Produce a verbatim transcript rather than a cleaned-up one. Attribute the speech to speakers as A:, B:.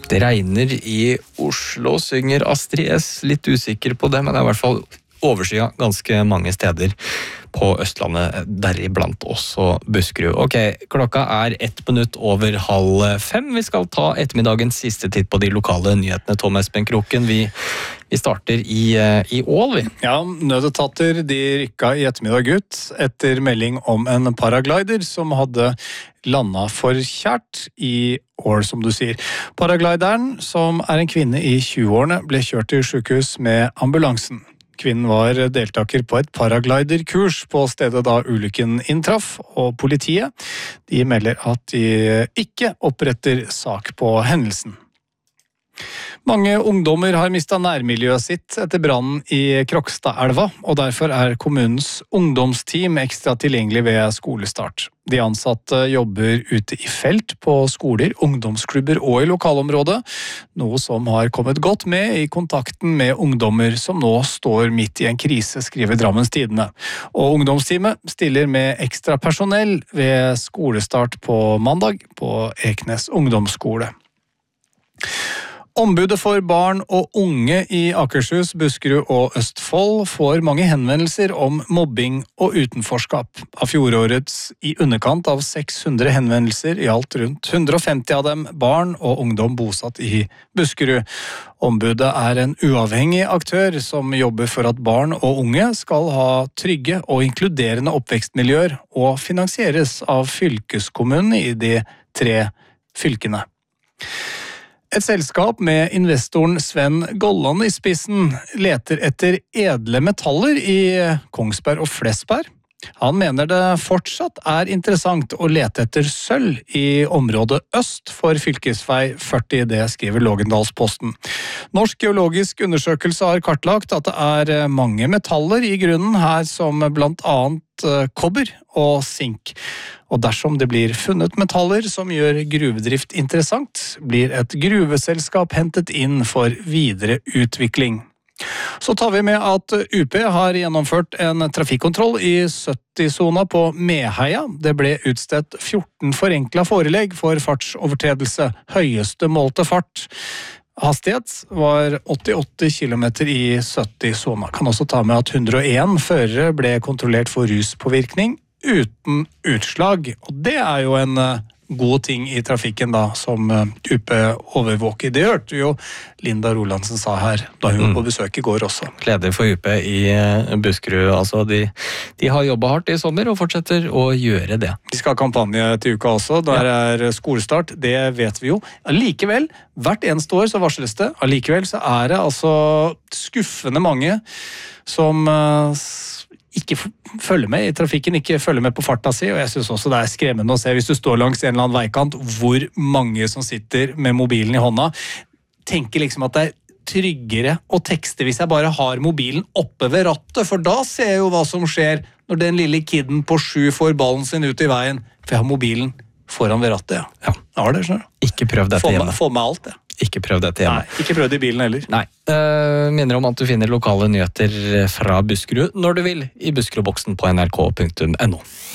A: Det regner i Oslo, synger Astrid S. Litt usikker på det, men det er i hvert fall overskya ganske mange steder på Østlandet, deriblant også Buskerud. Ok, klokka er ett minutt over halv fem. Vi skal ta ettermiddagens siste titt på de lokale nyhetene. Tom Espen Kroken, vi, vi starter i, i Ål, vi.
B: Ja, nødetater de rykka i ettermiddag ut etter melding om en paraglider som hadde landet for kjært i Ål, som du sier. Paraglideren, som er en kvinne i tjueårene, ble kjørt til sykehus med ambulansen. Kvinnen var deltaker på et paragliderkurs på stedet da ulykken inntraff, og politiet de melder at de ikke oppretter sak på hendelsen. Mange ungdommer har mistet nærmiljøet sitt etter brannen i Krokstadelva, og derfor er kommunens ungdomsteam ekstra tilgjengelig ved skolestart. De ansatte jobber ute i felt på skoler, ungdomsklubber og i lokalområdet, noe som har kommet godt med i kontakten med ungdommer som nå står midt i en krise, skriver Drammens Tidende. Og ungdomsteamet stiller med ekstra personell ved skolestart på mandag på Eknes ungdomsskole. Ombudet for barn og unge i Akershus, Buskerud og Østfold får mange henvendelser om mobbing og utenforskap. Av fjorårets i underkant av seks hundre henvendelser, i alt rundt hundre og femti av dem barn og ungdom bosatt i Buskerud. Ombudet er en uavhengig aktør som jobber for at barn og unge skal ha trygge og inkluderende oppvekstmiljøer og finansieres av fylkeskommunen i de tre fylkene. Et selskap med investoren Sven Golland i spissen leter etter edle metaller i Kongsberg og Flesberg. Han mener det fortsatt er interessant å lete etter sølv i området øst for fylkesvei førti, det skriver Lågendalsposten. Norsk geologisk undersøkelse har kartlagt at det er mange metaller i grunnen her, som blant annet kobber og sink. Og dersom det blir funnet metaller som gjør gruvedrift interessant, blir et gruveselskap hentet inn for videre utvikling. Så tar vi med at U P har gjennomført en trafikkontroll i sytti-sona på Meheia. Det ble utstedt fjorten forenklet forelegg for fartsovertredelse, høyeste målte fart. Hastighet var åttiåtte kilometer i sytti-sona. Kan også ta med at hundre og en førere ble kontrollert for ruspåvirkning uten utslag. Og det er jo en god ting i trafikken da, som U P overvåker. Det hørte jo Linda Rolandsen sa her, da hun var på besøk i går også.
A: Leder for U P i Buskerud, altså de, de har jobbet hardt i sommer og fortsetter å gjøre det.
B: De skal ha kampanje til uka også, der ja. Er skolestart, det vet vi jo. Allikevel, hvert eneste år så varsles det, allikevel så er det altså skuffende mange som ikke følger med i trafikken, ikke følger med på farta si, og jeg synes også det er skremmende å se hvis du står langs en eller annen veikant, hvor mange som sitter med mobilen i hånda, tenker liksom at det er tryggere å tekste hvis jeg bare har mobilen oppe ved rattet, for da ser jeg jo hva som skjer når den lille kidden på sju får ballen sin ut i veien, for jeg har mobilen foran ved rattet, ja.
A: Ja.
B: Ja, det skjønner du.
A: Ikke prøv dette hjemme.
B: Få med alt, ja.
A: Ikke prøv dette hjemme.
B: Nei, ikke prøv det i bilen heller.
A: Nei. Uh, minner om at du finner lokale nyheter fra Buskerud når du vil i Buskerudboksen på n r k punktum n o.